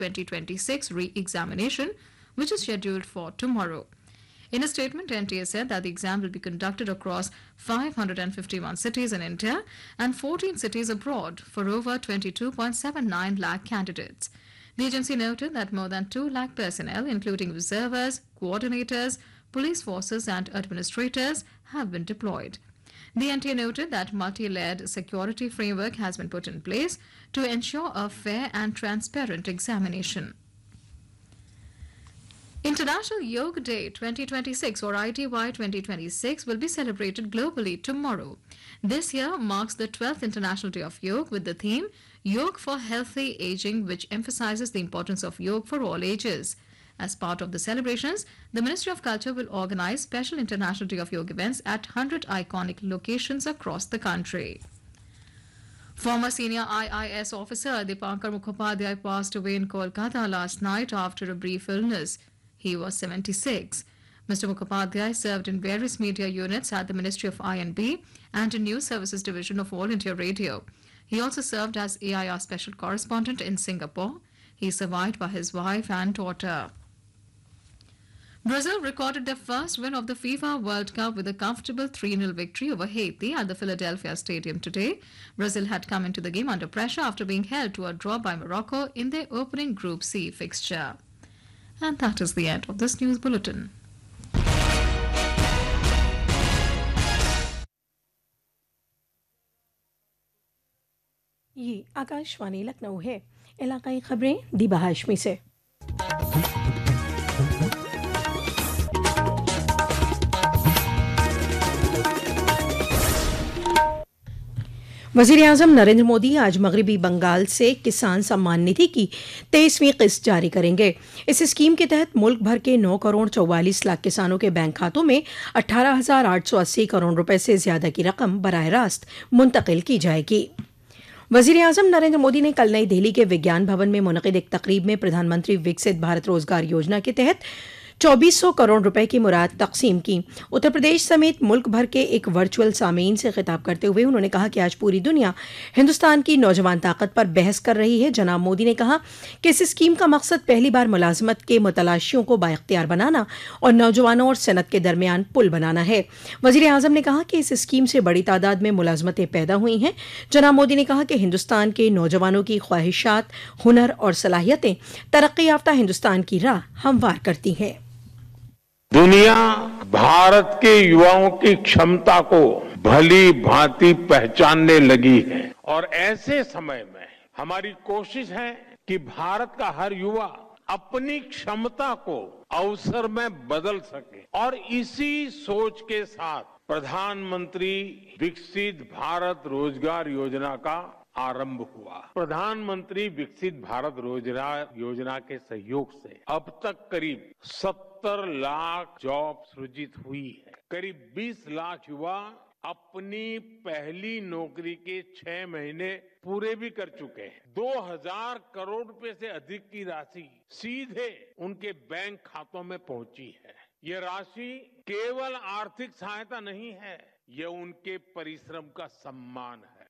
2026 re-examination, which is scheduled for tomorrow. In a statement, NTA said that the exam will be conducted across 551 cities in India and 14 cities abroad for over 22.79 lakh candidates. The agency noted that more than 2 lakh personnel, including observers, coordinators, police forces and administrators, have been deployed. The NTA noted that multi-layered security framework has been put in place to ensure a fair and transparent examination. International Yoga Day 2026 or ITY 2026 will be celebrated globally tomorrow. This year marks the 12th International Day of Yoga with the theme Yoga for Healthy Aging, which emphasizes the importance of yoga for all ages. As part of the celebrations, the Ministry of Culture will organize special International Day of Yoga events at 100 iconic locations across the country. Former senior IIS officer Dipankar Mukhopadhyay passed away in Kolkata last night after a brief illness. He was 76. Mr. Mukhopadhyay served in various media units at the Ministry of I&B and in News Services Division of All India Radio. He also served as AIR Special Correspondent in Singapore. He is survived by his wife and daughter. Brazil recorded their first win of the FIFA World Cup with a comfortable 3-0 victory over Haiti at the Philadelphia Stadium today. Brazil had come into the game under pressure after being held to a draw by Morocco in their opening Group C fixture. And that is the end of this news bulletin. ये आकाशवाणी लखनऊ है। इलाकाई खबरें दीबा हाशमी से। वज़ीर-ए-आज़म नरेंद्र मोदी आज मगरबी बंगाल से किसान सम्मान निधि की 23वीं किस्त जारी करेंगे। इस स्कीम के तहत मुल्क भर के 9 करोड़ 44 लाख किसानों के बैंक खातों में 18,880 करोड़ रुपए से ज्यादा की रकम बराह रास्त मुंतकिल की जाएगी। वज़ीर-ए-आज़म नरेंद्र मोदी ने कल नई दिल्ली के विज्ञान भवन में मुनक़िद एक तकरीब में प्रधानमंत्री विकसित भारत रोजगार योजना के तहत 2400 करोड़ रुपए की मुराद तकसीम की। उत्तर प्रदेश समेत मुल्क भर के एक वर्चुअल सामीन से खिताब करते हुए उन्होंने कहा कि आज पूरी दुनिया हिंदुस्तान की नौजवान ताकत पर बहस कर रही है। जनाब मोदी ने कहा कि इस स्कीम का मकसद पहली बार मुलाजमत के मुतलाशियों को बाइख्तियार बनाना और नौजवानों और सनत के दरमियान पुल बनाना है। वज़ीर-ए-आज़म ने कहा कि इस स्कीम से बड़ी तादाद में मुलाजमतें पैदा हुई हैं। जनाब मोदी ने कहा कि हिंदुस्तान के नौजवानों की ख्वाहिशात, हुनर और सलाहियतें तरक्की याफ्ता हिंदुस्तान की राह हमवार करती हैं। दुनिया भारत के युवाओं की क्षमता को भली भांति पहचानने लगी है और ऐसे समय में हमारी कोशिश है कि भारत का हर युवा अपनी क्षमता को अवसर में बदल सके और इसी सोच के साथ प्रधानमंत्री विकसित भारत रोजगार योजना का आरंभ हुआ। प्रधानमंत्री विकसित भारत रोजगार योजना के सहयोग से अब तक करीब 70 लाख जॉब सृजित हुई है। करीब 20 लाख युवा अपनी पहली नौकरी के 6 महीने पूरे भी कर चुके हैं। 2000 करोड़ रुपए से अधिक की राशि सीधे उनके बैंक खातों में पहुंची है। ये राशि केवल आर्थिक सहायता नहीं है, ये उनके परिश्रम का सम्मान है।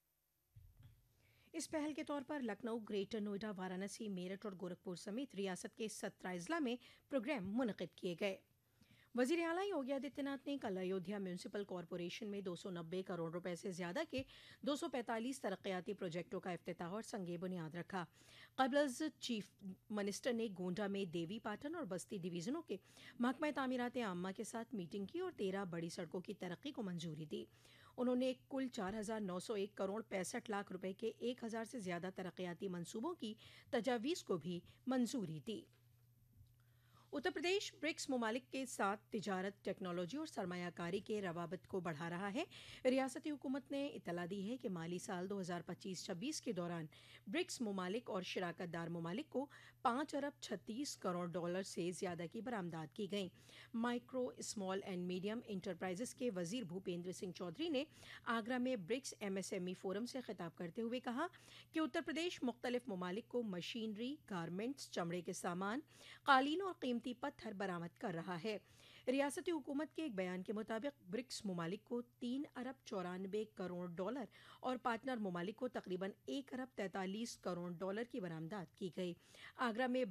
इस पहल के तौर पर लखनऊ, ग्रेटर नोएडा, वाराणसी, मेरठ और गोरखपुर समेत रियासत के 17 अजला में प्रोग्राम मुनक़िद किए गए। वज़ीर आला योगी आदित्यनाथ ने कल अयोध्या म्यूनिसिपल कॉरपोरेशन में 290 करोड़ रुपए से ज्यादा के 245 तरक्याती प्रोजेक्टों का इफ्तिताह और संगे बुनियाद रखा। कबलज चीफ मिनिस्टर ने गोंडा में देवी पाटन और बस्ती डिवीजनों के महकमा तामीरात आम्मा के साथ मीटिंग की और 13 बड़ी सड़कों की तरक्की को मंजूरी दी। उन्होंने कुल 4,901 करोड़ 65 लाख रुपए के 1,000 से ज्यादा तरक्याती मंसूबों की तजावीज़ को भी मंजूरी दी। उत्तर प्रदेश ब्रिक्स ममालिक के साथ तिजारत, टेक्नोलॉजी और सरमायाकारी के रवाबत को बढ़ा रहा है। रियासती हुकूमत ने इतला दी है कि माली साल 2025-26 के दौरान ब्रिक्स ममालिक और शिराकतदार ममालिक को 5 अरब 36 करोड़ डॉलर से ज्यादा की बरामदात की गई। Micro, small and medium enterprises के वजीर भूपेंद्र सिंह चौधरी ने आगरा में ब्रिक्स MSME फोरम से खिताब करते हुए कहा कि उत्तर प्रदेश मुख्तलिफ ममालिक को मशीनरी, गारमेंट्स, चमड़े के सामान, कालीन और कीमती पत्थर बरामद कर रहा है। रियासती हुकूमत के एक बयान के मुताबिक ब्रिक्स ममालिक को 3 अरब 94 करोड़ डॉलर और पार्टनर ममालिक को तकरीबन 1 अरब 43 करोड़ डॉलर की बरामदात की गई। आगरा में